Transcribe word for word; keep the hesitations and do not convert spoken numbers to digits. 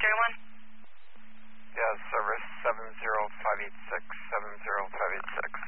three one? Yeah, service seven zero five eight six, seven zero five eight six.